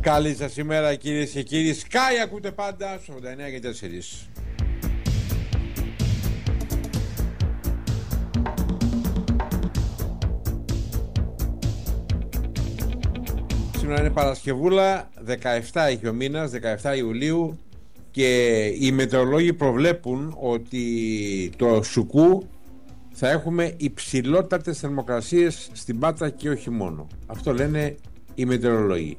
Καλή σας ημέρα κυρίες και κύριοι. Sky ακούτε πάντα στο 89 και 4. Σήμερα είναι Παρασκευούλα, 17 έχει ο μήνας, 17 Ιουλίου, και οι μετεωρολόγοι προβλέπουν ότι το Σουκού θα έχουμε υψηλότατες θερμοκρασίες στην Πάτρα και όχι μόνο. Αυτό λένε οι μετεωρολόγοι.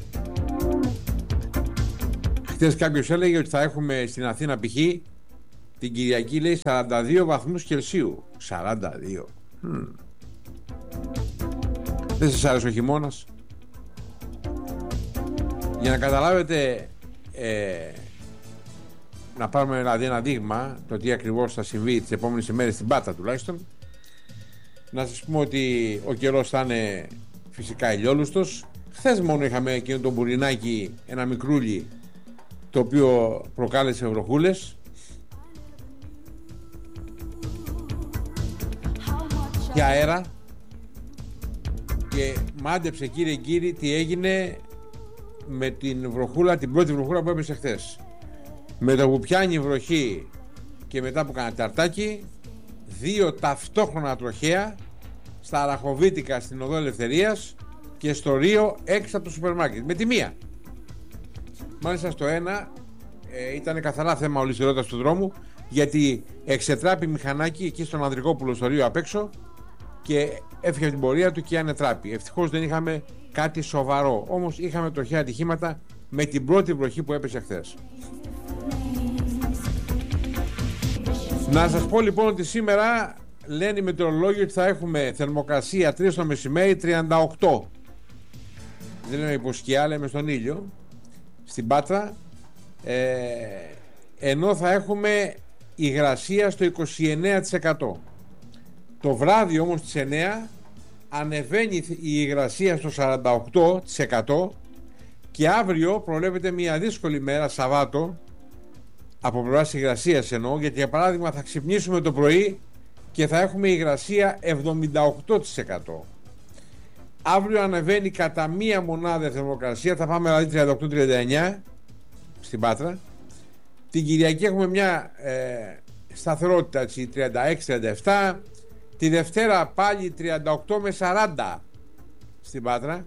Χθες κάποιος έλεγε ότι θα έχουμε στην Αθήνα π.χ. την Κυριακή, λέει, 42 βαθμούς Κελσίου. 42. Δεν σας άρεσε ο χειμώνας? Για να καταλάβετε, να πάρουμε δηλαδή ένα δείγμα το τι ακριβώς θα συμβεί τις επόμενες ημέρες στην Πάτρα τουλάχιστον, να σας πούμε ότι ο καιρός θα είναι φυσικά ηλιόλουστος. Χθες μόνο είχαμε εκείνο το μπουρινάκι, ένα μικρούλι, το οποίο προκάλεσε βροχούλες και αέρα. Και μάντεψε, κύριε κύριοι, τι έγινε με την βροχούλα, την πρώτη βροχούλα που έπεσε χθες. Με το που πιάνει η βροχή και μετά που κάνει ταρτάκι, 2 ταυτόχρονα τροχαία στα Αραχοβίτικα στην Οδό Ελευθερίας και στο Ρίο έξω από το σούπερ μάρκετ. Με τη μία. Μάλιστα στο ένα ήταν καθαρά θέμα ολισθηρότητας του δρόμου, γιατί εξετράπη μηχανάκι εκεί στον Ανδρικόπουλο στο Ρίο απ' έξω και έφυγε την πορεία του και ανετράπη. Ευτυχώς δεν είχαμε κάτι σοβαρό. Όμως είχαμε τροχαία ατυχήματα με την πρώτη βροχή που έπεσε χθες. Να σας πω λοιπόν ότι σήμερα λένε οι μετεωρολόγοι ότι θα έχουμε θερμοκρασία 3 το μεσημέρι, 38. Δεν λέμε υποσκιά, λέμε στον ήλιο, στην Πάτρα, ενώ θα έχουμε υγρασία στο 29%. Το βράδυ όμως στις 9 ανεβαίνει η υγρασία στο 48% και αύριο προβλέπεται μια δύσκολη μέρα, Σαββάτο, από πλευράς υγρασίας εννοώ, γιατί για παράδειγμα θα ξυπνήσουμε το πρωί και θα έχουμε υγρασία 78%. Αύριο ανεβαίνει κατά μία μονάδα θερμοκρασία, θα πάμε δηλαδή 38-39 στην Πάτρα. Την Κυριακή έχουμε μια σταθερότητα, 36-37. Τη Δευτέρα πάλι 38 με 40 στην Πάτρα.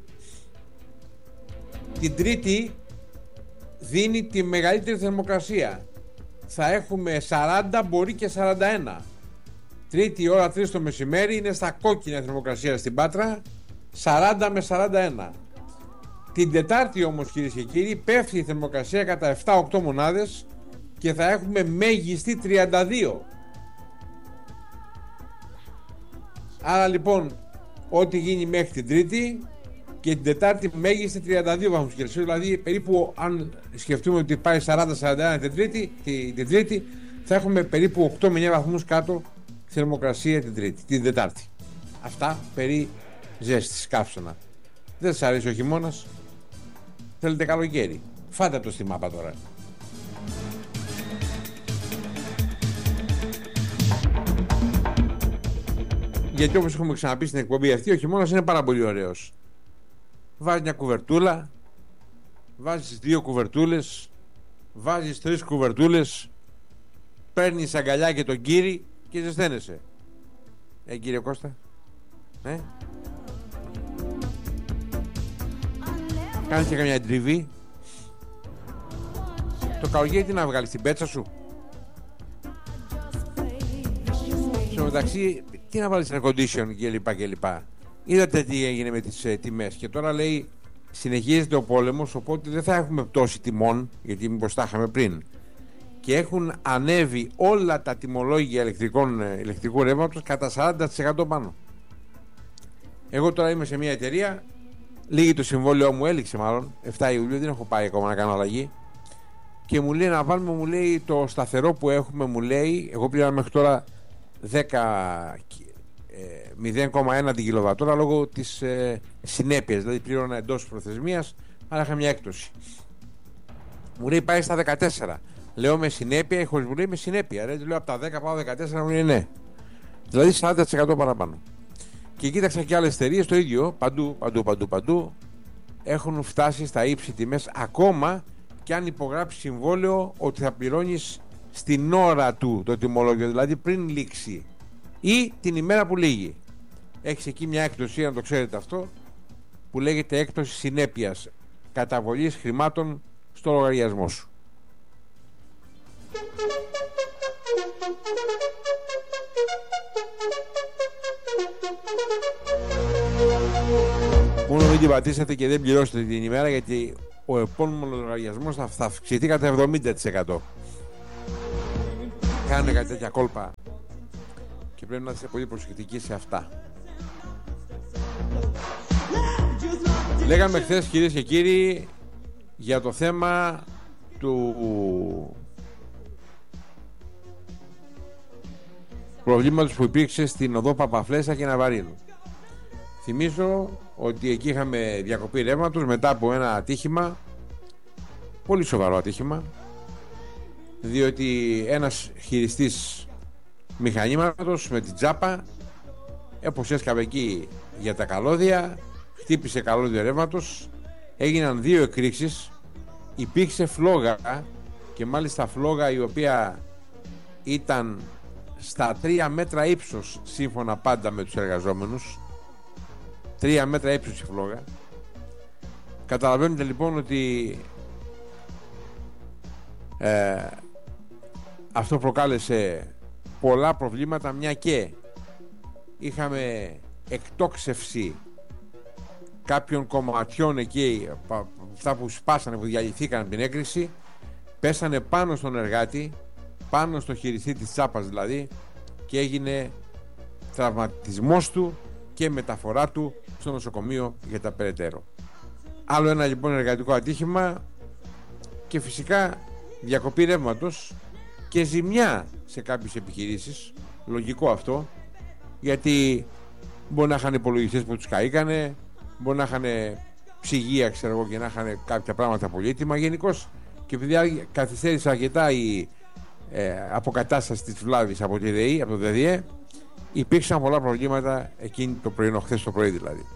Την Τρίτη δίνει τη μεγαλύτερη θερμοκρασία. Θα έχουμε 40, μπορεί και 41. Τρίτη ώρα 3 το μεσημέρι είναι στα κόκκινα θερμοκρασία στην Πάτρα, 40 με 41. Την Τετάρτη όμως, κυρίες και κύριοι, πέφτει η θερμοκρασία κατά 7-8 μονάδες και θα έχουμε μέγιστη 32. Άρα λοιπόν, ό,τι γίνει μέχρι την Τρίτη και την Τετάρτη μέγιστη 32 βαθμούς Κελσίου, δηλαδή περίπου, αν σκεφτούμε ότι πάει 40-41 την Τρίτη, θα έχουμε περίπου 8 με 9 βαθμούς κάτω θερμοκρασία την Τετάρτη. Αυτά περί ζέστης, καύσωνα. Δεν σας αρέσει ο χειμώνας? Θέλετε καλοκαίρι? Φάτε το στη μάπα τώρα. Γιατί όπως έχουμε ξαναπεί στην εκπομπή αυτή, ο χειμώνας είναι πάρα πολύ ωραίος. Βάζεις μια κουβερτούλα, βάζεις 2 κουβερτούλες, βάζεις 3 κουβερτούλες, παίρνεις αγκαλιά και τον κύρι και ζεσταίνεσαι. Κύριε Κώστα, κάνεις και καμιά τριβή. Το καλοκαίρι τι να βγάλεις, την πέτσα σου? Στο μεταξύ, τι να βάλεις air condition κλπ. Είδατε τι έγινε με τις τιμές. Και τώρα λέει συνεχίζεται ο πόλεμος, οπότε δεν θα έχουμε πτώση τιμών, γιατί μήπως τα είχαμε πριν. Και έχουν ανέβει όλα τα τιμολόγια ηλεκτρικού ρεύματος κατά 40% πάνω. Εγώ τώρα είμαι σε μια εταιρεία, λίγη το συμβόλαιό μου, έληξε μάλλον 7 Ιουλίου, δεν έχω πάει ακόμα να κάνω αλλαγή, και μου λέει να βάλουμε, μου λέει, το σταθερό που έχουμε, μου λέει, εγώ πλήρωνα μέχρι τώρα 0,1 την κιλοβατόρα λόγω της συνέπειας, δηλαδή πλήρωνα εντός προθεσμίας, αλλά είχα μια έκπτωση. Μου λέει πάει στα 14. Λέω με συνέπεια ή χωρίς? Μου λέει με συνέπεια. Ρε, του λέω από τα 10 πάω 14, μου λέει ναι. Δηλαδή 40% παραπάνω. Και κοίταξα και άλλες εταιρείες το ίδιο, παντού. έχουν φτάσει στα ύψη τιμές, ακόμα και αν υπογράψει συμβόλαιο ότι θα πληρώνεις στην ώρα του το τιμολόγιο, δηλαδή πριν λήξει ή την ημέρα που λύγει. Έχεις εκεί μια έκπτωση, να το ξέρετε αυτό, που λέγεται έκπτωση συνέπειας, καταβολής χρημάτων στο λογαριασμό σου. Μόνο μην την πατήσετε και δεν πληρώσετε την ημέρα, γιατί ο επόμενος λογαριασμός θα αυξηθεί κατά 70%. Κάνουν κάτι τέτοια κόλπα και πρέπει να είστε πολύ προσεκτικοί σε αυτά. Λέγαμε χθες, κυρίες και κύριοι, για το θέμα του προβλήματος που υπήρξε στην οδό Παπαφλέσσα και Ναβαρίνου. Θυμίζω ότι εκεί είχαμε διακοπή ρεύματος μετά από ένα ατύχημα, πολύ σοβαρό ατύχημα, διότι ένας χειριστής μηχανήματος με την τσάπα έσκαβε εκεί για τα καλώδια, χτύπησε καλώδιο ρεύματος, έγιναν 2 εκρήξεις, υπήρξε φλόγα, και μάλιστα φλόγα η οποία ήταν στα 3 μέτρα ύψος, σύμφωνα πάντα με τους εργαζόμενους. 3 μέτρα ύψος η φλόγα. Καταλαβαίνετε λοιπόν ότι αυτό προκάλεσε πολλά προβλήματα, μια και είχαμε εκτόξευση κάποιων κομματιών εκεί, αυτά που σπάσανε, που διαλυθήκαν από την έκρηξη, πέσανε πάνω στον εργάτη, πάνω στο χειριστή της τσάπας δηλαδή, και έγινε τραυματισμός του και μεταφορά του στο νοσοκομείο για τα περαιτέρω. Άλλο ένα λοιπόν εργατικό ατύχημα, και φυσικά διακοπή ρεύματος και ζημιά σε κάποιες επιχειρήσεις. Λογικό αυτό, γιατί μπορεί να είχαν υπολογιστές που τους καήκανε, μπορεί να είχαν ψυγεία, ξέρω εγώ, και να είχαν κάποια πράγματα πολύτιμα. Γενικώς, και επειδή καθυστέρησε αρκετά η αποκατάσταση της βλάβης από τη ΔΕΗ, από το ΔΔΕ, υπήρξαν πολλά προβλήματα εκείνη το πρωινό, χθες το πρωί δηλαδή.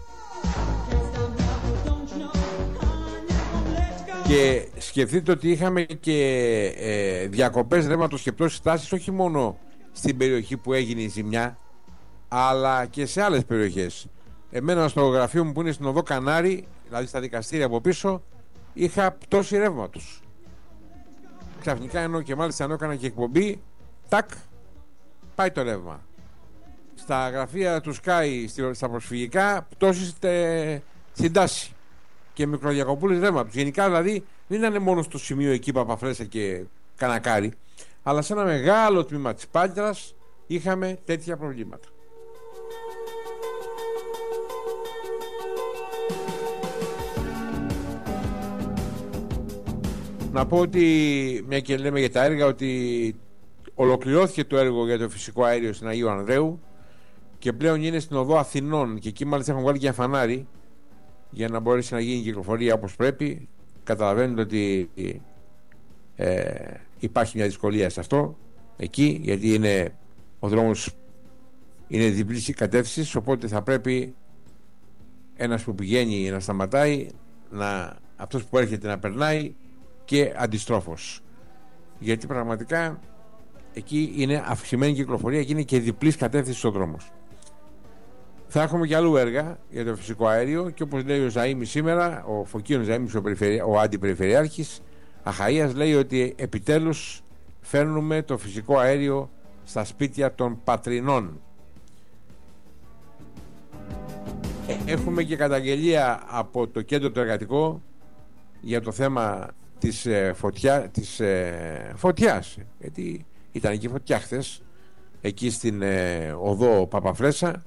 Και σκεφτείτε ότι είχαμε και διακοπές ρεύματος και πτώσεις τάσης, όχι μόνο στην περιοχή που έγινε η ζημιά, αλλά και σε άλλες περιοχές. Εμένα στο γραφείο μου που είναι στην οδό Κανάρη, δηλαδή στα δικαστήρια από πίσω, είχα πτώση ρεύματος. Ξαφνικά, ενώ και μάλιστα ενώ έκανα και εκπομπή, τάκ, πάει το ρεύμα. Στα γραφεία του Sky, στα προσφυγικά, πτώσεις στην τάση και μικροδιακοπούλες ρεύματος. Γενικά δηλαδή δεν ήταν μόνο στο σημείο εκεί Παπαφλέσσα και Κανακάρη, αλλά σε ένα μεγάλο τμήμα της Πάτρας είχαμε τέτοια προβλήματα. Να πω ότι, μια και λέμε για τα έργα, ότι ολοκληρώθηκε το έργο για το φυσικό αέριο στην Αγίου Ανδρέου και πλέον είναι στην οδό Αθηνών, και εκεί μάλιστα έχουν βάλει και ένα φανάρι για να μπορέσει να γίνει η κυκλοφορία όπως πρέπει. Καταλαβαίνετε ότι υπάρχει μια δυσκολία σε αυτό εκεί, γιατί είναι, ο δρόμος είναι διπλής κατεύθυνσης, οπότε θα πρέπει ένας που πηγαίνει να σταματάει, αυτός που έρχεται να περνάει, και αντιστρόφως, γιατί πραγματικά εκεί είναι αυξημένη κυκλοφορία και είναι και διπλής κατεύθυνση ο δρόμος. Θα έχουμε και άλλου έργα για το φυσικό αέριο, και όπως λέει ο Ζαΐμις σήμερα, ο Φωκίων Ζαΐμις, ο αντιπεριφερειάρχης Αχαΐας, λέει ότι επιτέλους φέρνουμε το φυσικό αέριο στα σπίτια των πατρινών. Έχουμε και καταγγελία από το κέντρο το εργατικό για το θέμα της φωτιάς, γιατί ήταν εκεί φωτιά χθες, εκεί στην οδό Παπαφλέσσα.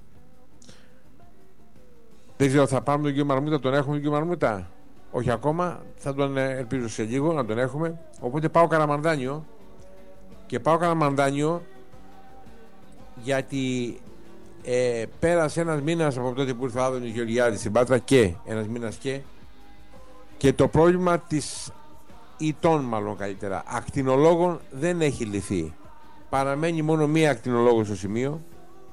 Δεν ξέρω, θα πάμε τον κύριο Μαρμούτα, τον έχουμε τον κύριο Μαρμούτα? Όχι ακόμα, θα τον ελπίζω σε λίγο να τον έχουμε. Οπότε πάω Καραμανδάνιο, και πάω Καραμανδάνιο γιατί πέρασε ένας μήνας από τότε που ήρθε ο Άδωνης Γεωργιάδης στην Πάτρα, και ένας μήνας και το πρόβλημα της μάλλον καλύτερα, ακτινολόγων δεν έχει λυθεί. Παραμένει μόνο μία ακτινολόγος στο σημείο,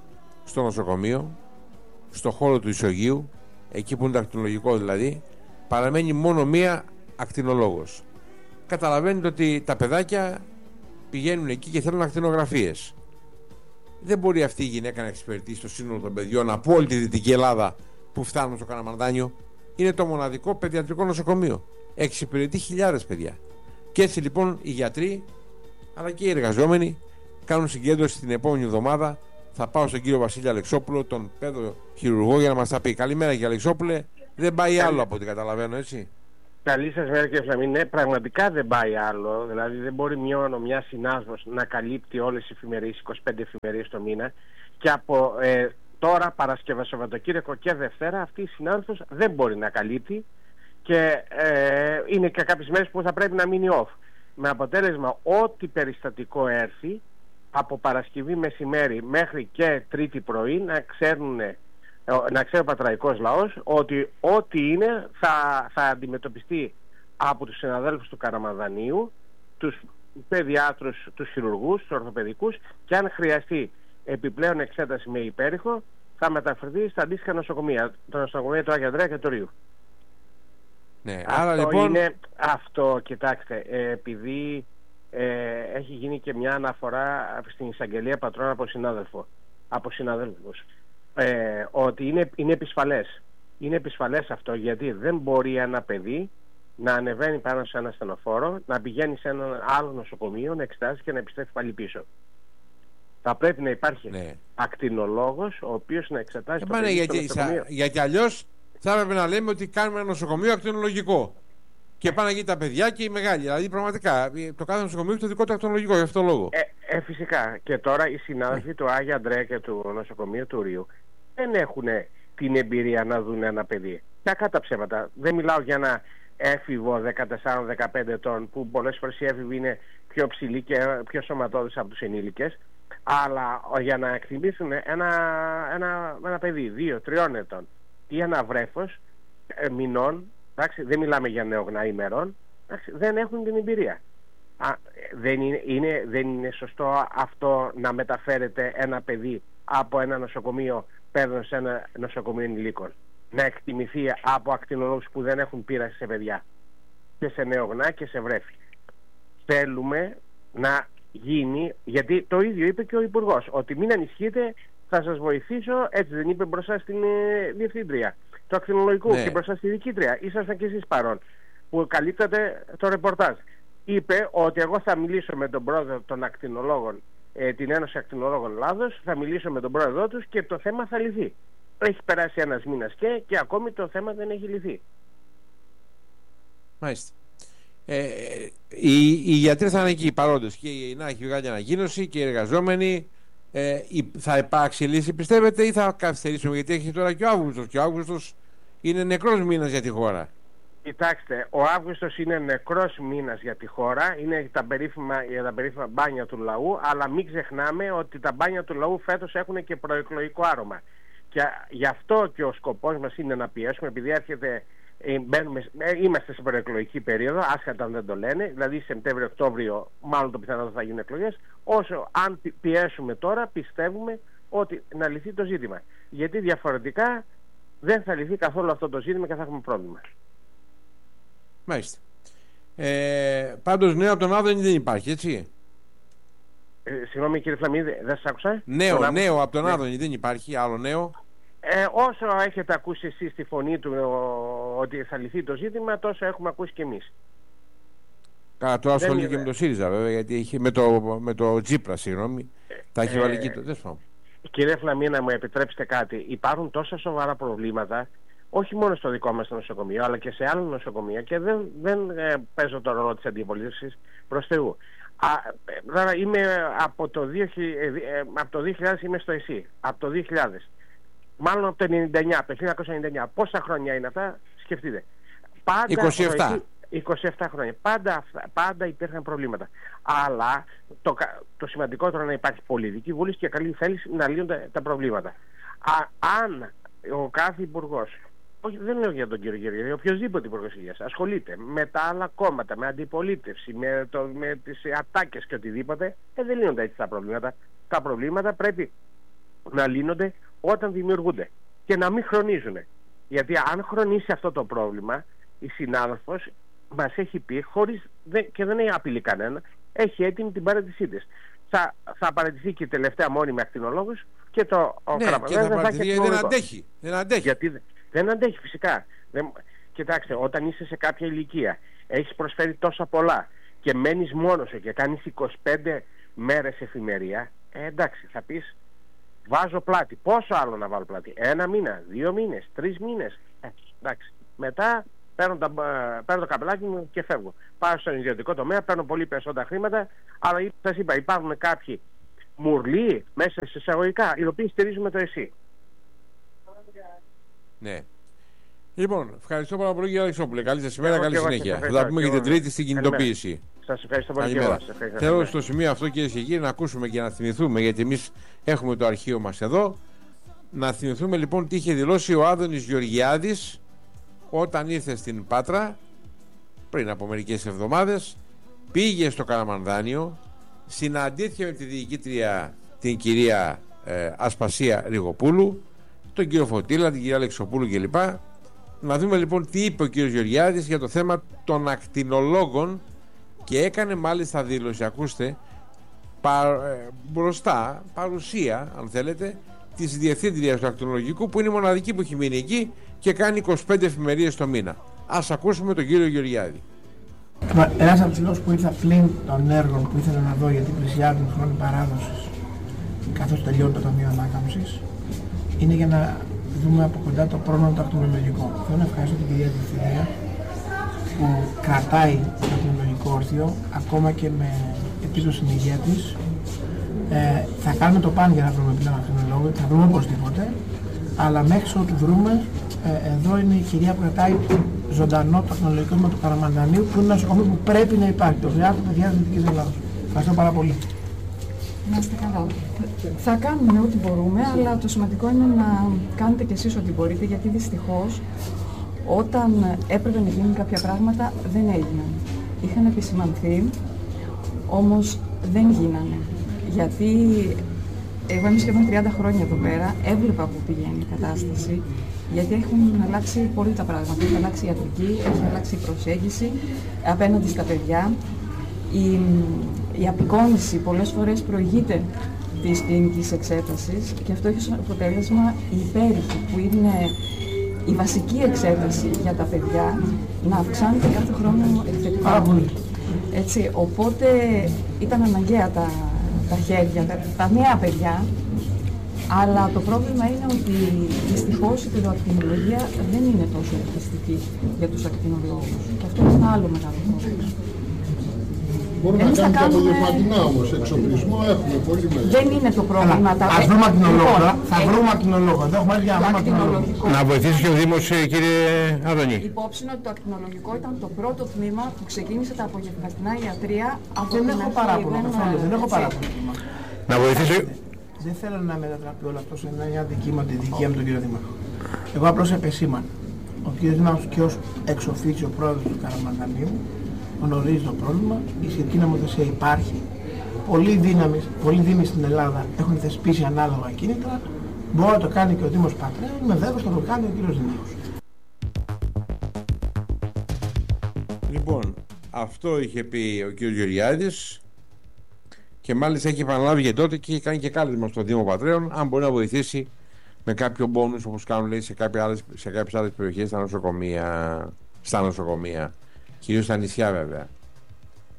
στο νοσοκομείο, στο χώρο του ισογείου, εκεί που είναι το ακτινολογικό δηλαδή, παραμένει μόνο μία ακτινολόγος. Καταλαβαίνετε ότι τα παιδάκια πηγαίνουν εκεί και θέλουν ακτινογραφίες. Δεν μπορεί αυτή η γυναίκα να εξυπηρετήσει το σύνολο των παιδιών από όλη τη Δυτική Ελλάδα που φτάνουν στο Καραμαρδάνιο. Είναι το μοναδικό παιδιατρικό νοσοκομείο. Εξυπηρετεί χιλιάδες παιδιά. Και έτσι λοιπόν οι γιατροί αλλά και οι εργαζόμενοι κάνουν συγκέντρωση την επόμενη εβδομάδα. Θα πάω στον κύριο Βασίλη Αλεξόπουλο, τον παιδοχειρουργό, για να μας τα πει. Καλημέρα κύριε Αλεξόπουλε. Δεν πάει άλλο από ό,τι καταλαβαίνω, έτσι. Καλή σας μέρα κύριε Φλαμίνη. Ναι, πραγματικά δεν πάει άλλο. Δηλαδή δεν μπορεί μια συνάδελφος να καλύπτει όλες τις εφημερίες, 25 εφημερίες το μήνα. Και από τώρα Παρασκευή, Σαββατοκύριακο και Δευτέρα αυτή η συνάδελφος δεν μπορεί να καλύπτει. Και είναι και κάποιες μέρες που θα πρέπει να μείνει off. Με αποτέλεσμα ό,τι περιστατικό έρθει από Παρασκευή μεσημέρι μέχρι και Τρίτη πρωί να ξέρει ο πατραϊκός λαός ότι ό,τι είναι θα αντιμετωπιστεί από τους συναδέλφους του Καραμαρδανίου, τους παιδιάτρους, τους χειρουργούς, τους ορθοπαιδικούς, και αν χρειαστεί επιπλέον εξέταση με υπέρηχο θα μεταφερθεί στα αντίστοιχα νοσοκομεία, το νοσοκομείο του Άγια Ανδρέα και του Ρίου. Ναι, αυτό άρα λοιπόν... είναι αυτό, κοιτάξτε, επειδή έχει γίνει και μια αναφορά στην εισαγγελία πατρών από συναδέλφους, ότι είναι επισφαλές. Είναι επισφαλές αυτό, γιατί δεν μπορεί ένα παιδί να ανεβαίνει πάνω σε ένα ασθενοφόρο, να πηγαίνει σε ένα άλλο νοσοκομείο, να εξετάσει και να επιστρέφει πάλι πίσω. Θα πρέπει να υπάρχει ακτινολόγος ο οποίος να εξετάσει το παιδί στο νοσοκομείο. Γιατί αλλιώς θα έπρεπε να λέμε ότι κάνουμε ένα νοσοκομείο ακτινολογικό. Και πάνε εκεί τα παιδιά και οι μεγάλοι. Δηλαδή, πραγματικά, το κάθε νοσοκομείο έχει το δικό του ακτινολογικό, γι' αυτό λόγο. Φυσικά. Και τώρα οι συνάδελφοι του Άγια Ανδρέα και του νοσοκομείου του Ρίου δεν έχουν την εμπειρία να δουν ένα παιδί. Κακά τα ψέματα. Δεν μιλάω για ένα έφηβο 14-15 ετών, που πολλές φορές οι έφηβοι είναι πιο ψηλοί και πιο σωματώδεις από τους ενήλικες. Αλλά για να εκτιμήσουν ένα παιδί 2-3 ετών ή ένα βρέφος μηνών, εντάξει, δεν μιλάμε για νεογνά ημερών, εντάξει, δεν έχουν την εμπειρία. Δεν είναι σωστό αυτό να μεταφέρεται ένα παιδί από ένα νοσοκομείο παίρνοντας σε ένα νοσοκομείο ενηλίκων, να εκτιμηθεί από ακτινολόγους που δεν έχουν πείραση σε παιδιά και σε νεογνά και σε βρέφη. Θέλουμε να γίνει, γιατί το ίδιο είπε και ο Υπουργός, ότι μην ανησυχείτε, θα σας βοηθήσω, έτσι δεν είπε μπροστά στην διευθύντρια του ακτινολογικού και μπροστά στη διοικήτρια. Ήσασταν και εσείς παρόν που καλύπτατε το ρεπορτάζ. Είπε ότι εγώ θα μιλήσω με τον πρόεδρο των ακτινολόγων, την Ένωση Ακτινολόγων Ελλάδος, θα μιλήσω με τον πρόεδρό τους και το θέμα θα λυθεί. Έχει περάσει ένας μήνας και ακόμη το θέμα δεν έχει λυθεί. Μάλιστα. Οι γιατροί θα είναι εκεί οι παρόντες και να έχει βγάλει ανακοίνωση και οι εργαζόμενοι. Θα υπάρξει λύση, πιστεύετε, ή θα καθυστερήσουμε? Γιατί έχει τώρα και ο Αύγουστος, και ο Αύγουστος είναι νεκρός μήνας για τη χώρα. Κοιτάξτε, ο Αύγουστος είναι νεκρός μήνας για τη χώρα, είναι τα περίφημα μπάνια του λαού, αλλά μην ξεχνάμε ότι τα μπάνια του λαού φέτος έχουν και προεκλογικό άρωμα. Και γι' αυτό και ο σκοπός μας είναι να πιέσουμε, επειδή είμαστε σε προεκλογική περίοδο, άσχετα αν δεν το λένε, δηλαδή Σεπτέμβριο-Οκτώβριο μάλλον το πιθανό θα γίνουν εκλογές. Όσο αν πιέσουμε τώρα, πιστεύουμε ότι να λυθεί το ζήτημα. Γιατί διαφορετικά δεν θα λυθεί καθόλου αυτό το ζήτημα και θα έχουμε πρόβλημα. Μάλιστα. Πάντως νέο από τον Άδωνη δεν υπάρχει, έτσι? Συγγνώμη κύριε Φλαμίδη, δεν σας άκουσα. Νέο από τον Άδωνη δεν υπάρχει, άλλο νέο? Όσο έχετε ακούσει εσείς τη φωνή του ότι θα λυθεί το ζήτημα, τόσο έχουμε ακούσει και εμείς. Καλά, τώρα ασχολείται και με το ΣΥΡΙΖΑ βέβαια, γιατί είχε με το Τσίπρα, συγγνώμη, τα έχει βάλει εκεί. Κύριε Φλαμίνα, μου επιτρέψτε κάτι. Υπάρχουν τόσα σοβαρά προβλήματα, όχι μόνο στο δικό μας νοσοκομείο, αλλά και σε άλλα νοσοκομεία, και δεν παίζω το ρόλο της αντιπολίτευσης, προς Θεού. Τώρα από το 2000 είμαι στο ΕΣΥ, από το 2000. Μάλλον από το 1999, από το 1999. Πόσα χρόνια είναι αυτά, σκεφτείτε. Πάντα 27 χρόνια. Πάντα υπήρχαν προβλήματα. Αλλά το σημαντικότερο είναι να υπάρχει πολιτική βούληση και καλή θέληση να λύνονται τα προβλήματα. Αν ο κάθε υπουργός, όχι, δεν λέω για τον κύριο Γεωργιάδη, οποιοδήποτε υπουργός υγείας, ασχολείται με τα άλλα κόμματα, με αντιπολίτευση, με τις ατάκες και οτιδήποτε, δεν λύνονται έτσι τα προβλήματα. Τα προβλήματα πρέπει να λύνονται όταν δημιουργούνται και να μην χρονίζουν. Γιατί αν χρονίσει αυτό το πρόβλημα, η συνάδελφος μας έχει πει, και δεν έχει απειλεί κανένα, έχει έτοιμη την παρέτησή της. Θα παραιτηθεί και η τελευταία μόνιμη ακτινολόγος και Καραμανλής δεν θα έχει. Δεν αντέχει. Γιατί δεν αντέχει φυσικά. Κοιτάξτε, όταν είσαι σε κάποια ηλικία, έχεις προσφέρει τόσα πολλά και μένεις μόνος σου και κάνεις 25 μέρες εφημερία, εντάξει, θα πεις βάζω πλάτη. Πόσο άλλο να βάλω πλάτη? 1 μήνα, 2 μήνες, 3 μήνες. Εντάξει. Μετά παίρνω το καπελάκι μου και φεύγω. Πάω στον ιδιωτικό τομέα, παίρνω πολύ περισσότερα χρήματα, αλλά σας είπα, υπάρχουν κάποιοι μουρλοί μέσα σε εισαγωγικά, οι οποίοι στηρίζουμε το εσύ. Ναι. Λοιπόν, ευχαριστώ πάρα πολύ, κύριε Αλεξόπουλε. Καλή σας ημέρα, καλή συνέχεια. Θα τα πούμε και την Τρίτη στην κινητοποίηση. Σας ευχαριστώ πολύ. Θέλω στο σημείο αυτό, κυρίες και κύριοι, να ακούσουμε και να θυμηθούμε, γιατί εμείς έχουμε το αρχείο μας εδώ. Να θυμηθούμε λοιπόν τι είχε δηλώσει ο Άδωνης Γεωργιάδης όταν ήρθε στην Πάτρα πριν από μερικές εβδομάδες. Πήγε στο Καραμανδάνιο, συναντήθηκε με τη διοικήτρια, την κυρία Ασπασία Ριγοπούλου, τον κύριο Φωτήλα, την κυρία Αλεξοπούλου κλπ. Να δούμε λοιπόν τι είπε ο κύριος Γεωργιάδης για το θέμα των ακτινολόγων, και έκανε μάλιστα δήλωση, ακούστε, μπροστά, παρουσία αν θέλετε, της διευθύντριας του ακτινολογικού, που είναι η μοναδική που έχει μείνει εκεί και κάνει 25 εφημερίες το μήνα. Ας ακούσουμε τον κύριο Γεωργιάδη. Ένας από τους λόγους που ήρθα πλην των έργων που ήθελα να δω, γιατί πλησιάζουν τον χρόνο παράδοσης καθώς τελειώνει το Ταμείο Ανάκαμψης, είναι για να δούμε από κοντά το πρόβλημα το ακτινολογικό. Θέλω να ευχαριστώ την κυρία Διευθυντρία που κρατάει το ακτινολογικό όρθιο ακόμα και με επίπτωση στην υγεία της. Θα κάνουμε το παν για να βρούμε πλέον ακτινολόγο, θα βρούμε οπωσδήποτε, αλλά μέχρι ότου βρούμε, εδώ είναι η κυρία που κρατάει ζωντανό το ακτινολογικό τμήμα του Καραμανδανίου, που είναι ένα νοσοκομείο που πρέπει να υπάρχει. Το χρειάζεται παιδιά της Δυτικής Ελλάδος. Ευχαριστώ πάρα πολύ. Να είστε καλά. Θα κάνουμε ό,τι μπορούμε, αλλά το σημαντικό είναι να κάνετε κι εσείς ό,τι μπορείτε, γιατί δυστυχώς όταν έπρεπε να γίνουν κάποια πράγματα δεν έγιναν. Είχαν επισημανθεί, όμως δεν γίνανε. Γιατί εγώ είμαι σχεδόν 30 χρόνια εδώ πέρα, έβλεπα που πηγαίνει η κατάσταση, γιατί έχουν αλλάξει πολύ τα πράγματα. Έχει αλλάξει η ιατρική, έχει αλλάξει η προσέγγιση απέναντι στα παιδιά. Η απεικόνηση πολλές φορές προηγείται της κλινικής εξέτασης και αυτό έχει ως αποτέλεσμα η υπέρηχη, που είναι η βασική εξέταση για τα παιδιά, να αυξάνεται κάθε χρόνο εκθετικά. Έτσι, οπότε ήταν αναγκαία τα χέρια, τα νέα παιδιά, αλλά το πρόβλημα είναι ότι δυστυχώς η παιδοακτινολογία δεν είναι τόσο ελκυστική για τους ακτινολόγους και αυτό είναι ένα άλλο μεγάλο πρόβλημα. Μπορούμε να κάνουμε και απογευματινά όμως, εξοπλισμό έχουμε πολύ μεγάλο. Δεν είναι το πρόβλημα. Ας βρούμε ακτινολόγο, θα βρούμε ακτινολόγο. Δεν έχουμε για να βρούμε ακτινολόγο. Να βοηθήσει και ο Δήμος, κύριε Άδωνη. Υπόψη είναι ότι το ακτινολογικό ήταν το πρώτο τμήμα που ξεκίνησε τα απογευματινά ιατρία από την αρχή. Δεν έχω παράπονο. Να βοηθήσει. Δεν θέλω να μετατραπεί όλο αυτό σε μια δικήματη δικία με τον κύριο Δήμαρχο. Εγώ απλώς επεσήμανα. Ο κύριος Δήμαρχος και ως εξοφίτσιο πρόεδρος του Καραμανδανίου γνωρίζει το πρόβλημα, η σχετική νομοθεσία υπάρχει. Πολλοί δήμοι στην Ελλάδα έχουν θεσπίσει ανάλογα κίνητρα. Μπορεί να το κάνει και ο Δήμος Πατρέων, με βέβαιος θα το κάνει ο κύριος Δήμαρχος. Λοιπόν, αυτό είχε πει ο κύριος Γεωργιάδης και μάλιστα έχει επαναλάβει και τότε και έχει κάνει και κάλεσμα στο Δήμο Πατρέων, αν μπορεί να βοηθήσει με κάποιο μπόνους όπως κάνουν, λέει, σε κάποιες άλλες περιοχές στα νοσοκομεία, κυρίως στα νησιά βέβαια.